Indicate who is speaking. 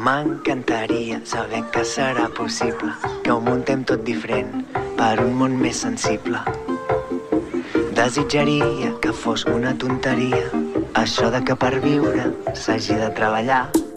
Speaker 1: M'encantaria saber que serà possible que ho muntem tot diferent per un món més sensible. Desitjaria que fos una tonteria això de que per viure s'hagi de treballar.